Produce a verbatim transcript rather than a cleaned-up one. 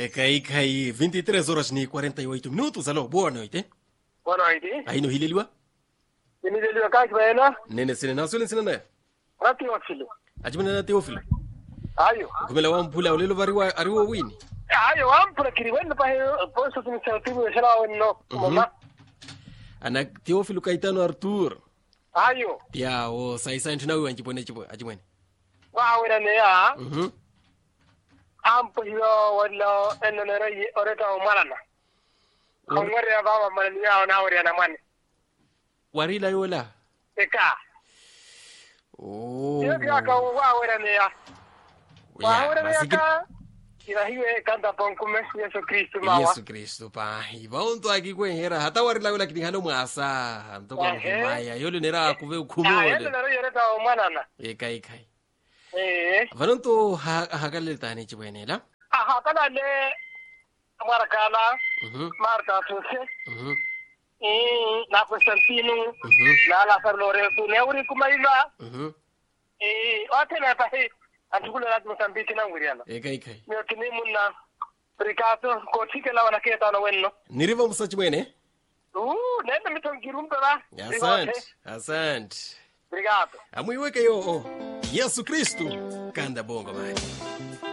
É cai cai vinte e três horas e quarenta e oito minutos. Alô, boa noite. Boa noite. Aí no Hililiwa? Hililiwa kai bena? Nene sene na sule sene na. Rati wafili. Ajimana na teofilo. Ayo. Kumela wampula ulelo bariwa ariwa wini. Ayo wampula kiri wenda pa posto administrativo shala wenno. Mama. Ana teofilo Caetano Arthur. Ayo. Ya o sai sai ntuna wi wanjipone chipo ajimene. Wa wena ne ya. Mhm. Ampo yo wala enna rai oreta o malana. Kongore ya baba malani ya na ori na mani. Warila yola. Eka. Oh. Yo ya ka wa wena ne ya. Wa wena ne ka. Ila hiwe kanta ponkume Yesu Kristo mawa. Yesu Kristo pa. Iba unto akikwenhera hata warila yola kidingano mwasa. Ntoko maya yolo nera kuve ukumode. Ah, enna rai oreta o malana. Eka eka. Eh. Vanonto hagalle tani chibwenela. Aha, kana le Marcala. Mhm. Marta Tuse. Mhm. Eh, na Constantino. Mhm. Na la Lorenzo Neuri kumaila. Mhm. Eh, atena tahi atukula la Mozambique na nguriana. Eka eka. Mio kini munna Ricardo ko tikela wana keta na wenno. Niriva musachibwene? Uh, nenda mitongirumba ba. Asante. Asante. Obrigado. Amuiweke yo Yesu Kristo kanda bongo mani.